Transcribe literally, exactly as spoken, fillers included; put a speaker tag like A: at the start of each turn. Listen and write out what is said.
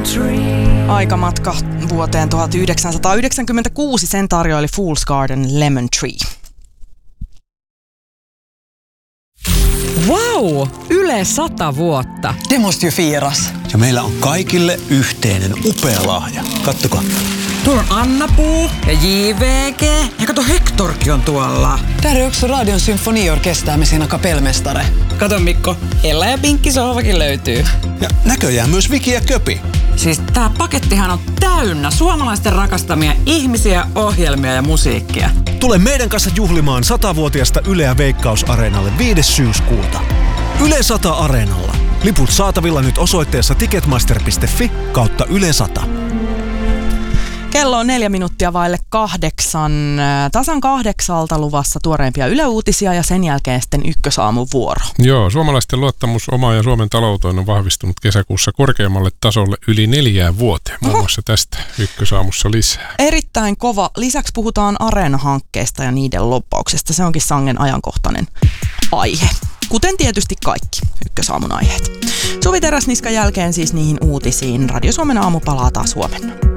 A: Aikamatka vuoteen tuhatyhdeksänsataayhdeksänkymmentäkuusi, sen tarjoili Fool's Garden Lemon Tree.
B: Wow! Yle sata vuotta.
C: Det måste ju firas.
D: Ja meillä on kaikille yhteinen upea lahja. Kattokaa.
C: Tuolla on Anna-Puu ja J V G. Ja kato, Hectorkin on tuolla. Där är också Radion symfoniorkester med sina kapellmästare. Kato Mikko, Ella ja Pinkki sohvakin löytyy.
D: Ja näköjään myös Viki ja Köpi.
C: Siis tää pakettihan on täynnä suomalaisten rakastamia ihmisiä, ohjelmia ja musiikkia.
E: Tule meidän kanssa juhlimaan satavuotiasta Yleä Veikkaus-areenalle viides syyskuuta. Yle sata Areenalla. Liput saatavilla nyt osoitteessa ticketmaster piste fi kautta Yle sata.
A: Kello on neljä minuuttia vaille kahdeksan. Tasan kahdeksalta luvassa tuoreimpia Yle-uutisia ja sen jälkeen sitten Ykkösaamun vuoro.
F: Joo, suomalaisten luottamus omaan ja Suomen talouteen on vahvistunut kesäkuussa korkeammalle tasolle yli neljään vuoteen. Muun muassa tästä Ykkösaamussa lisää.
A: Erittäin kova. Lisäksi puhutaan Areena-hankkeesta ja niiden loppauksesta. Se onkin sangen ajankohtainen aihe. Kuten tietysti kaikki Ykkösaamun aiheet. Suvi Teräsniskan jälkeen siis niihin uutisiin. Radio Suomen aamu palaa taas huomenna.